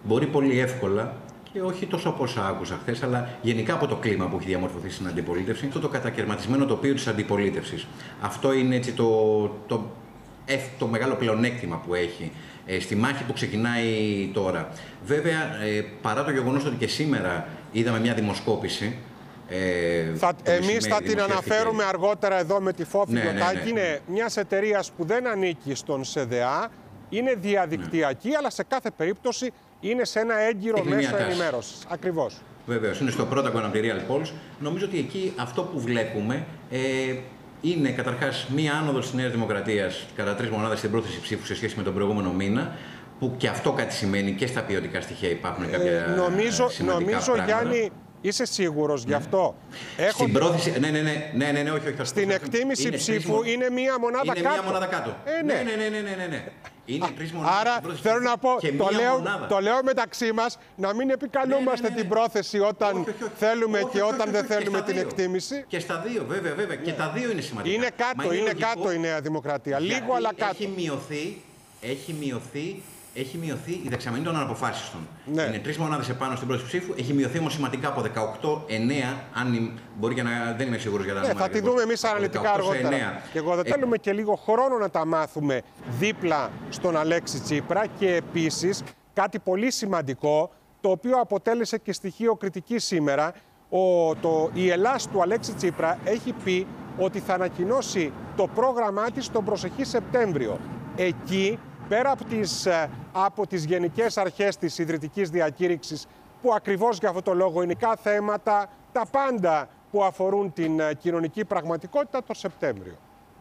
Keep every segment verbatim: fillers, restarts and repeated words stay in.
μπορεί πολύ εύκολα, και όχι τόσο από όσα άκουσα χθες, αλλά γενικά από το κλίμα που έχει διαμορφωθεί στην αντιπολίτευση, αυτό το κατακαιρματισμένο τοπίο της αντιπολίτευσης. Αυτό είναι έτσι το, το, το, το μεγάλο πλεονέκτημα που έχει ε, στη μάχη που ξεκινάει τώρα. Βέβαια, ε, παρά το γεγονός ότι και σήμερα είδαμε μια δημοσκόπηση. Ε, θα, εμείς θα την αναφέρουμε αργότερα εδώ με τη Φόφη ναι, Γιωτάκη. ναι, ναι. Είναι μιας εταιρείας που δεν ανήκει στον ΣΕΔΕΑ, είναι διαδικτυακή, ναι. αλλά σε κάθε περίπτωση είναι σε ένα έγκυρο μέσο ενημέρωσης. Ακριβώς. Βεβαίως, είναι στο Protocol από τη Real Polls. Νομίζω ότι εκεί αυτό που βλέπουμε ε, είναι καταρχάς μία άνοδος της Νέας Δημοκρατίας κατά τρεις μονάδες στην πρόθεση ψήφου σε σχέση με τον προηγούμενο μήνα, που και αυτό κάτι σημαίνει, και στα ποιοτικά στοιχεία υπάρχουν κάποια ε, νομίζω, σημαντικά νομίζω, πράγματα. Γιάννη, είσαι σίγουρος ναι. γι' αυτό? Έχω... Στην πρόθεση, ναι, ναι, ναι, ναι, ναι, ναι, όχι, όχι. Στην εκτίμηση είναι ψήφου τρεις... είναι μία μονάδα είναι κάτω. Είναι μία μονάδα κάτω. Ε, ναι. Ναι, ναι, ναι, ναι, ναι, ναι. Είναι τρεις μονάδες. Άρα θέλω να πω, το λέω, το λέω μεταξύ μας, να μην επικαλούμαστε ναι, ναι, ναι, ναι. την πρόθεση όταν όχι, όχι, όχι. θέλουμε όχι, και όχι, όταν όχι, όχι, δεν θέλουμε την δύο. εκτίμηση. Και στα δύο, βέβαια, βέβαια. Ναι. Και τα δύο είναι σημαντικά. Είναι κάτω, είναι, είναι κάτω η Νέα Δημοκρατία. Λίγο αλλά κάτω. Έχει μειωθεί, έχει μειωθεί. Έχει μειωθεί η δεξαμενή των αναποφάσιστων. Ναι. Είναι τρεις μονάδες επάνω στην πρώτη ψήφου. Έχει μειωθεί όμως σημαντικά από δεκαοκτώ εννέα. Αν μπορεί και να. Δεν είμαι σίγουρος για τα νούμερα. Ναι, θα τη δούμε εμείς αναλυτικά αργότερα. Και εγώ δεν ε... θέλουμε και λίγο χρόνο να τα μάθουμε δίπλα στον Αλέξη Τσίπρα. Και επίσης κάτι πολύ σημαντικό, το οποίο αποτέλεσε και στοιχείο κριτικής σήμερα. Ο, το, η Ελλάς του Αλέξη Τσίπρα έχει πει ότι θα ανακοινώσει το πρόγραμμά της τον προσεχή Σεπτέμβριο. Εκεί, πέρα από τις, από τις γενικές αρχές της ιδρυτικής διακήρυξης, που ακριβώς για αυτό το λόγο είναι κάθε θέματα, τα πάντα που αφορούν την κοινωνική πραγματικότητα, το Σεπτέμβριο.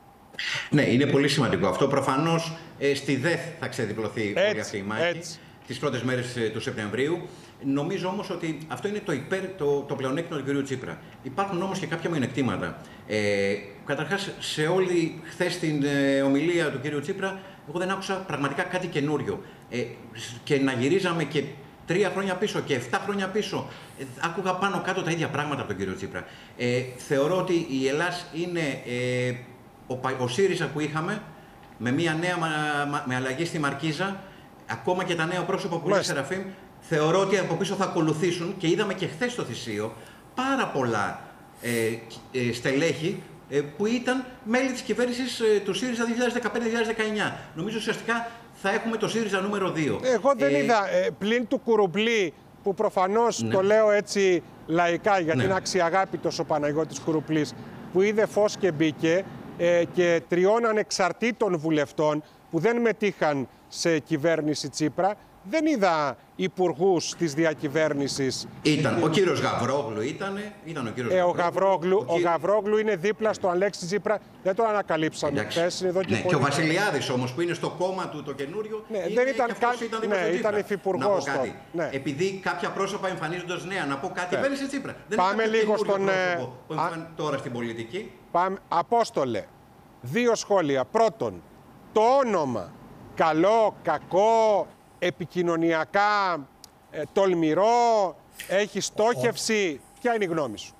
Ναι, είναι πολύ σημαντικό αυτό. Προφανώς ε, στη ΔΕΘ θα ξεδιπλωθεί έτσι, όλη αυτή η μάχη έτσι. τις πρώτες μέρες ε, του Σεπτεμβρίου. Νομίζω όμως ότι αυτό είναι το υπέρ, το, το πλεονέκτημα του κ. Τσίπρα. Υπάρχουν όμως και κάποια μειονεκτήματα. Ε, καταρχάς, σε όλη χθες την ε, ομιλία του κ. Τσίπρα, εγώ δεν άκουσα πραγματικά κάτι καινούριο. Ε, και να γυρίζαμε και τρία χρόνια πίσω και εφτά χρόνια πίσω, ε, άκουγα πάνω κάτω τα ίδια πράγματα από τον κ. Τσίπρα. Ε, θεωρώ ότι η Ελλάς είναι ε, ο, ο ΣΥΡΙΖΑ που είχαμε, με μια νέα με αλλαγή στη Μαρκίζα, ακόμα και τα νέα πρόσωπα που είναι Σεραφείμ, θεωρώ ότι από πίσω θα ακολουθήσουν, και είδαμε και χθες στο Θησίο πάρα πολλά ε, ε, στελέχη ε, που ήταν μέλη της κυβέρνησης ε, του ΣΥΡΙΖΑ δύο χιλιάδες δεκαπέντε δύο χιλιάδες δεκαεννιά. Νομίζω ουσιαστικά θα έχουμε το ΣΥΡΙΖΑ νούμερο δύο. Εγώ δεν ε, είδα, ε, πλην του Κουρουπλή, που προφανώς ναι. το λέω έτσι λαϊκά, γιατί ναι. είναι αξιαγάπητος ο Παναγιώτης Κουρουπλής, που είδε φως και μπήκε, ε, και τριών ανεξαρτήτων βουλευτών που δεν μετήχαν σε κυβέρνηση Τσίπρα. Δεν είδα υπουργούς της διακυβέρνησης. Ήταν. Ο κύριος Γαβρόγλου ήτανε. Ήταν ο κύριος ε, ο Γαβρόγλου. Ο, ο, κύριο... ο Γαβρόγλου είναι δίπλα στο Αλέξη Τσίπρα. Δεν το ανακαλύψαμε χθες. Ναι, και, και ο Βασιλιάδης όμως, που είναι στο κόμμα του το καινούριο. Ναι, είναι, δεν ήταν καν... ήταν, ναι, ήταν υφυπουργός. Ναι. Επειδή κάποια πρόσωπα εμφανίζοντας νέα, να πω κάτι. Ναι. Κυβέρνηση Τσίπρα. Δεν Πάμε λίγο στον. Που Α... τώρα στην πολιτική. Πάμε... Απόστολε. Δύο σχόλια. Πρώτον, το όνομα καλό, κακό, επικοινωνιακά ε, τολμηρό, έχει στόχευση. Ο... Ποια είναι η γνώμη σου?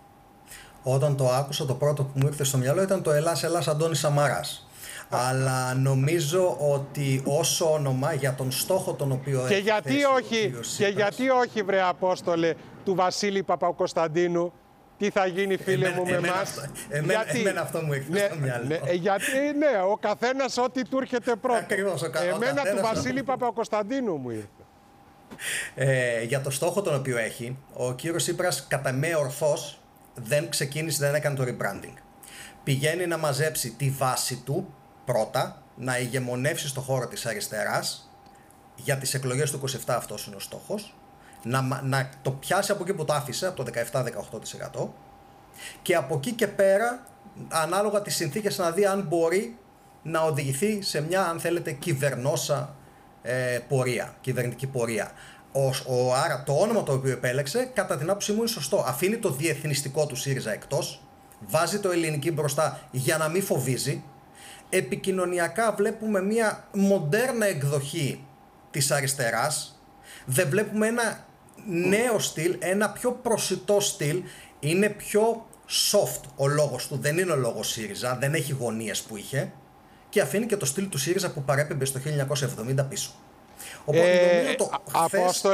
Όταν το άκουσα, το πρώτο που μου ήρθε στο μυαλό ήταν το Ελλάς Ελλάς Αντώνης Σαμαράς. Αλλά νομίζω ότι ως όνομα για τον στόχο τον οποίο και έχει γιατί θέσει όχι, ο και γιατί όχι, βρε Απόστολε, του Βασίλη Παπακοσταντίνου? Τι θα γίνει, φίλε εμένα, μου, με εμένα, εμάς? εμένα, γιατί, εμένα αυτό μου ήρθε ναι, στο μυαλό. Ναι, γιατί, ναι, ο καθένας ό,τι του έρχεται πρώτο. Ακριβώς, ο, εμένα ο του Βασίλη Παπακοσταντίνου μου ήρθε. Ε, για το στόχο τον οποίο έχει, ο κύριος Τσίπρας κατά με ορθώς δεν ξεκίνησε, δεν έκανε το rebranding. Πηγαίνει να μαζέψει τη βάση του πρώτα, να ηγεμονεύσει στο χώρο της αριστεράς. Για τις εκλογές του είκοσι επτά αυτός είναι ο στόχος. Να, να το πιάσει από εκεί που το άφησε, από το δεκαεπτά με δεκαοκτώ τοις εκατό, και από εκεί και πέρα, ανάλογα τις συνθήκες, να δει αν μπορεί να οδηγηθεί σε μια, αν θέλετε, κυβερνόσα ε, πορεία, κυβερνητική πορεία. Ο, ο, άρα το όνομα το οποίο επέλεξε, κατά την άποψή μου, είναι σωστό. Αφήνει το διεθνιστικό του ΣΥΡΙΖΑ εκτός, βάζει το ελληνική μπροστά για να μην φοβίζει. Επικοινωνιακά βλέπουμε μια μοντέρνα εκδοχή της αριστεράς. Δεν βλέπουμε ένα νέο στυλ, ένα πιο προσιτό στυλ. Είναι πιο soft ο λόγος του, δεν είναι ο λόγος ΣΥΡΙΖΑ, δεν έχει γωνίες που είχε, και αφήνει και το στυλ του ΣΥΡΙΖΑ που παρέπεμπε στο χίλια εννιακόσια εβδομήντα πίσω. Οπότε ε, νομίζω το χθες...